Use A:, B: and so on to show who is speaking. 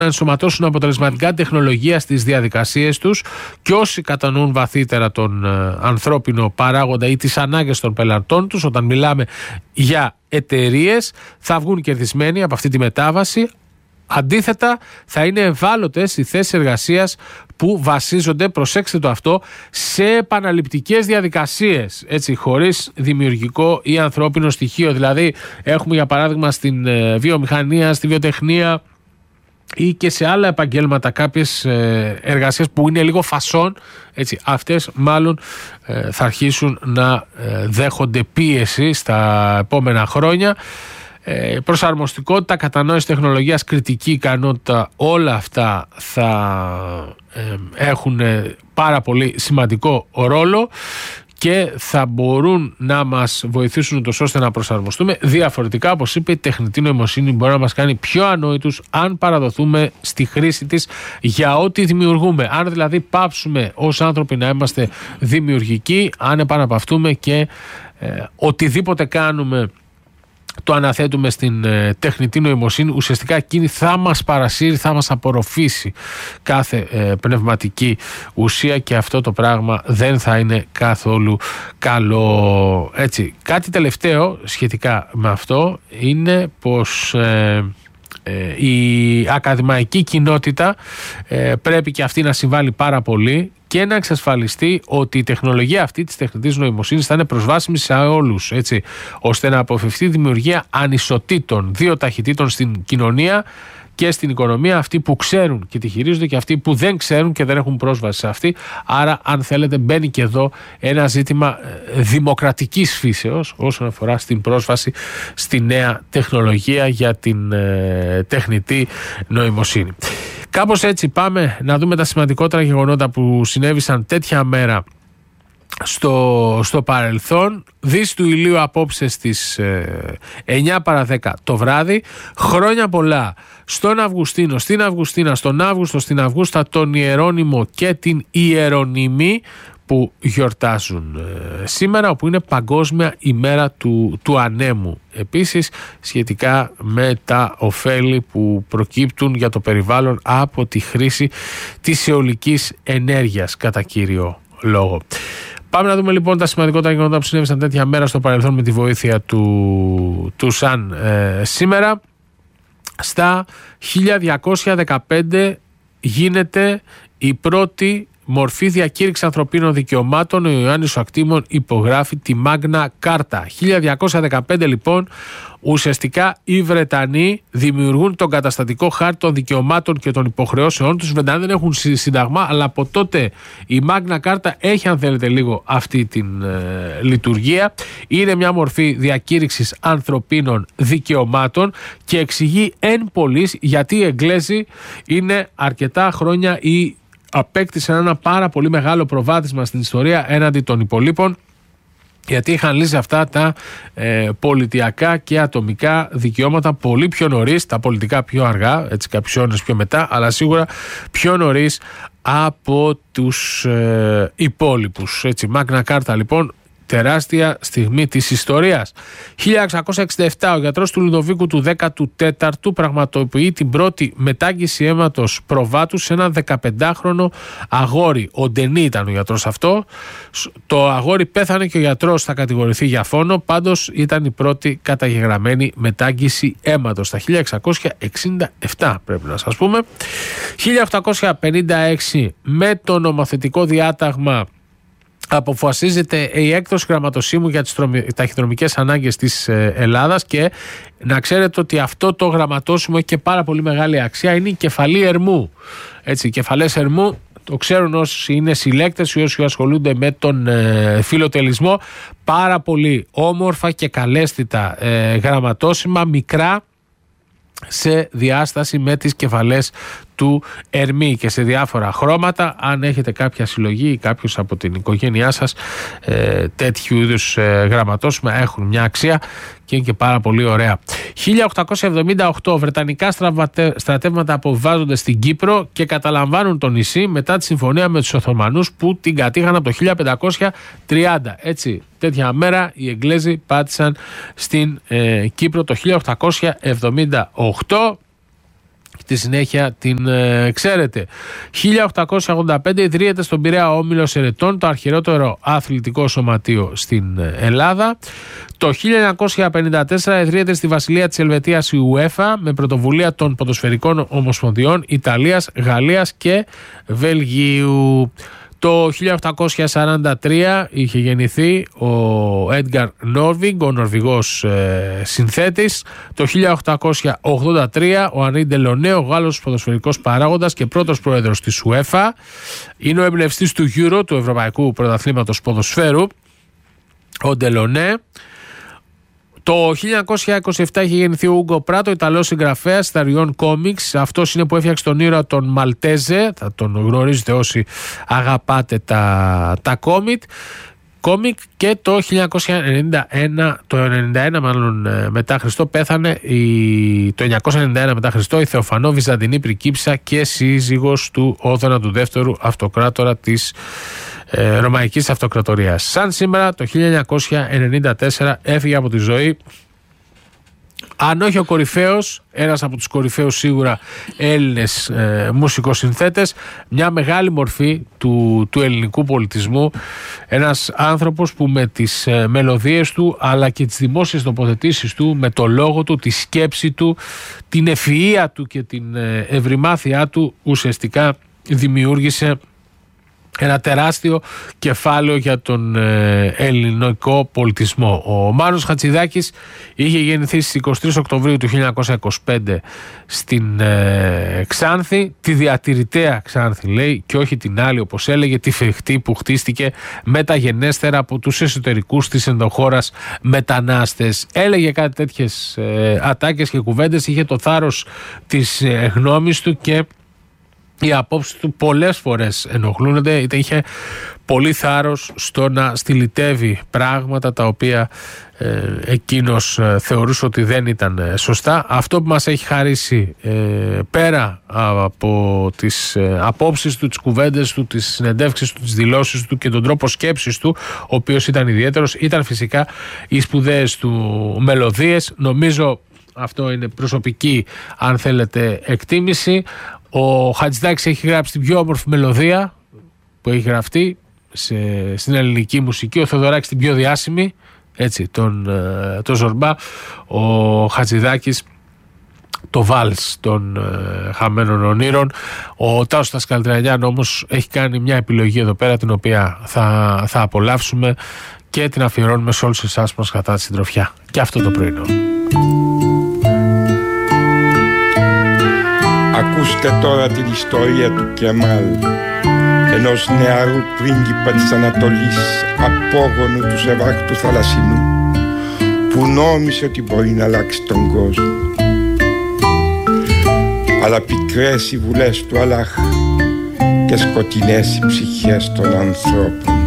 A: να ενσωματώσουν αποτελεσματικά τεχνολογία στις διαδικασίες τους και όσοι κατανοούν βαθύτερα τον ανθρώπινο παράγοντα ή τις ανάγκες των πελατών τους, όταν μιλάμε για εταιρείες, θα βγουν κερδισμένοι από αυτή τη μετάβαση. Αντίθετα, θα είναι ευάλωτες οι θέσεις εργασίας που βασίζονται, προσέξτε το αυτό, σε επαναληπτικές διαδικασίες, έτσι, χωρίς δημιουργικό ή ανθρώπινο στοιχείο. Δηλαδή, έχουμε για παράδειγμα στην βιομηχανία, στη βιοτεχνία ή και σε άλλα επαγγέλματα κάποιες εργασίες που είναι λίγο φασόν, έτσι, αυτές μάλλον θα αρχίσουν να δέχονται πίεση στα επόμενα χρόνια. Προσαρμοστικότητα, κατανόηση τεχνολογίας, κριτική ικανότητα, όλα αυτά θα έχουν πάρα πολύ σημαντικό ρόλο και θα μπορούν να μας βοηθήσουν ούτως ώστε να προσαρμοστούμε. Διαφορετικά, όπως είπε, η τεχνητή νοημοσύνη μπορεί να μας κάνει πιο ανόητους αν παραδοθούμε στη χρήση της για ό,τι δημιουργούμε. Αν δηλαδή πάψουμε ως άνθρωποι να είμαστε δημιουργικοί, αν επαναπαυτούμε και οτιδήποτε κάνουμε το αναθέτουμε στην τεχνητή νοημοσύνη, ουσιαστικά εκείνη θα μας παρασύρει, θα μας απορροφήσει κάθε πνευματική ουσία και αυτό το πράγμα δεν θα είναι καθόλου καλό. Έτσι, κάτι τελευταίο σχετικά με αυτό είναι πως η ακαδημαϊκή κοινότητα πρέπει και αυτή να συμβάλλει πάρα πολύ και να εξασφαλιστεί ότι η τεχνολογία αυτή της τεχνητής νοημοσύνης θα είναι προσβάσιμη σε όλους, έτσι, ώστε να αποφευθεί η δημιουργία ανισοτήτων, δύο ταχυτήτων στην κοινωνία και στην οικονομία, αυτοί που ξέρουν και τη χειρίζονται και αυτοί που δεν ξέρουν και δεν έχουν πρόσβαση σε αυτή. Άρα, αν θέλετε, μπαίνει και εδώ ένα ζήτημα δημοκρατικής φύσεως όσον αφορά στην πρόσβαση στη νέα τεχνολογία για την τεχνητή νοημοσύνη. Κάπως έτσι πάμε να δούμε τα σημαντικότερα γεγονότα που συνέβησαν τέτοια μέρα στο παρελθόν. Δύση του ηλίου απόψε στις 9 παρα 10 το βράδυ. Χρόνια πολλά στον Αυγουστίνο, στην Αυγουστίνα, στον Αύγουστο, στην Αυγούστα, τον Ιερώνυμο και την Ιερονυμή που γιορτάζουν σήμερα, όπου είναι Παγκόσμια ημέρα του ανέμου. Επίσης, σχετικά με τα ωφέλη που προκύπτουν για το περιβάλλον από τη χρήση της αιωλικής ενέργειας κατά κύριο λόγο. Πάμε να δούμε λοιπόν τα σημαντικότερα γεγονότα που συνέβησαν τέτοια μέρα στο παρελθόν με τη βοήθεια του Σαν σήμερα. Στα 1215 γίνεται η πρώτη μορφή διακήρυξη ανθρωπίνων δικαιωμάτων. Ο Ιωάννης ο Ακτήμων υπογράφει τη Μάγνα Κάρτα. 1215 λοιπόν ουσιαστικά οι Βρετανοί δημιουργούν τον καταστατικό χάρτη των δικαιωμάτων και των υποχρεώσεών τους. Οι Βρετανοί δεν έχουν σύνταγμα, αλλά από τότε η Μάγνα Κάρτα έχει, αν θέλετε, λίγο αυτή την λειτουργία. Είναι μια μορφή διακήρυξης ανθρωπίνων δικαιωμάτων και εξηγεί εν πολλοίς γιατί οι Εγγλέζοι είναι αρκετά χρόνια ή απέκτησαν ένα πάρα πολύ μεγάλο προβάδισμα στην ιστορία έναντι των υπολείπων, γιατί είχαν λύσει αυτά τα πολιτιακά και ατομικά δικαιώματα πολύ πιο νωρίς, τα πολιτικά πιο αργά, έτσι κάποιους αιώνες πιο μετά, αλλά σίγουρα πιο νωρίς από τους υπόλοιπους. Έτσι, Μάγνα Κάρτα λοιπόν, τεράστια στιγμή της ιστορίας. 1667 ο γιατρός του Λουδοβίκου του 14ου πραγματοποιεί την πρώτη μετάγγιση αίματος προβάτου σε ένα 15χρονο αγόρι. Ο Ντενί ήταν ο γιατρός αυτό. Το αγόρι πέθανε και ο γιατρός θα κατηγορηθεί για φόνο. Πάντως ήταν η πρώτη καταγεγραμμένη μετάγγιση αίματος. Τα 1667 πρέπει να σας πούμε. 1856 με το νομοθετικό διάταγμα αποφασίζεται η έκδοση γραμματοσύμου για τις ταχυδρομικές ανάγκες της Ελλάδας και να ξέρετε ότι αυτό το γραμματόσημο έχει και πάρα πολύ μεγάλη αξία. Είναι η κεφαλή ερμού. Έτσι, οι κεφαλές ερμού το ξέρουν όσοι είναι συλλέκτες ή όσοι ασχολούνται με τον φιλοτελισμό. Πάρα πολύ όμορφα και καλέσθητα γραμματόσημα, μικρά σε διάσταση με τις κεφαλές του ερμή και σε διάφορα χρώματα. Αν έχετε κάποια συλλογή ή κάποιος από την οικογένειά σας, τέτοιου είδους γραμματόσημα έχουν μια αξία και είναι και πάρα πολύ ωραία. 1878 βρετανικά στρατεύματα αποβιβάζονται στην Κύπρο και καταλαμβάνουν το νησί μετά τη συμφωνία με τους Οθωμανούς που την κατήχαν από το 1530. Έτσι, τέτοια μέρα οι Εγγλέζοι πάτησαν στην Κύπρο το 1878. Τη συνέχεια την ξέρετε. 1885 ιδρύεται στον Πειραιά Όμιλος Ερετών, το αρχαιότερο αθλητικό σωματείο στην Ελλάδα. Το 1954 ιδρύεται στη Βασιλεία της Ελβετίας η UEFA με πρωτοβουλία των ποδοσφαιρικών ομοσπονδιών Ιταλίας, Γαλλίας και Βελγίου. Το 1843 είχε γεννηθεί ο Έντγκαρ Νόρβιγκ, ο Νορβηγός συνθέτης. Το 1883 ο Ανρί Ντελονέ, ο Γάλλος ποδοσφαιρικός παράγοντας και πρώτος πρόεδρος της UEFA. Είναι ο εμπνευστής του Euro, του Ευρωπαϊκού Πρωταθλήματος Ποδοσφαίρου, ο Ντελονέ. Το 1927 είχε γεννηθεί ο Ούγκο Πράτο, Ιταλός συγγραφέας ιστοριών κόμιξ. Αυτός είναι που έφτιαξε τον ήρωα τον Μαλτέζε. Θα τον γνωρίζετε όσοι αγαπάτε τα κόμικ. Και το 1991 μάλλον μετά Χριστό πέθανε το 991 μετά Χριστό η Θεοφανό Βυζαντινή πριγκίπισσα και σύζυγος του Όθωνα του δεύτερου αυτοκράτορα της Ρωμαϊκής Αυτοκρατορίας. Σαν σήμερα το 1994 έφυγε από τη ζωή, αν όχι ο κορυφαίος, ένας από τους κορυφαίους σίγουρα Έλληνες μουσικοσυνθέτες, μια μεγάλη μορφή του ελληνικού πολιτισμού, ένας άνθρωπος που με τις μελωδίες του αλλά και τις δημόσιες τοποθετήσεις του, με το λόγο του, τη σκέψη του, την ευφυΐα του και την ευρυμάθειά του ουσιαστικά δημιούργησε ένα τεράστιο κεφάλαιο για τον ελληνικό πολιτισμό. Ο Μάνος Χατζηδάκης είχε γεννηθεί στις 23 Οκτωβρίου του 1925 στην Ξάνθη, τη διατηρητέα Ξάνθη λέει, και όχι την άλλη όπως έλεγε, τη φεχτή που χτίστηκε μεταγενέστερα από τους εσωτερικούς της ενδοχώρας μετανάστες. Έλεγε κάτι τέτοιες ατάκες και κουβέντες, είχε το θάρρος της γνώμης του και οι απόψεις του πολλές φορές ενοχλούνται, είτε είχε πολύ θάρρος στο να στυλιτεύει πράγματα τα οποία εκείνος θεωρούσε ότι δεν ήταν σωστά. Αυτό που μας έχει χαρίσει πέρα από τις απόψεις του, τις κουβέντες του, τις συνεντεύξεις του, τις δηλώσεις του και τον τρόπο σκέψης του, ο οποίος ήταν ιδιαίτερος, ήταν φυσικά οι σπουδαίες του μελωδίες. Νομίζω αυτό είναι προσωπική, αν θέλετε, εκτίμηση. Ο Χατζηδάκης έχει γράψει την πιο όμορφη μελωδία που έχει γραφτεί στην ελληνική μουσική, ο Θεοδωράκης την πιο διάσημη, έτσι, τον Ζορμπά, ο Χατζηδάκης το βάλς των χαμένων ονείρων. Ο Τάσος Τασκαλτρανιάν όμως έχει κάνει μια επιλογή εδώ πέρα, την οποία θα απολαύσουμε και την αφιερώνουμε σε όλους εσάς που μας κρατάτε τη συντροφιά και αυτό το πρωινό.
B: Ακούστε τώρα την ιστορία του Κεμάλ, ενός νεαρού πρίγκιπα της Ανατολής, απόγονου του Σεβάχτου Θαλασσινού, που νόμισε ότι μπορεί να αλλάξει τον κόσμο. Αλλά πικρές οι βουλές του Αλλάχ και σκοτεινές οι ψυχές των ανθρώπων.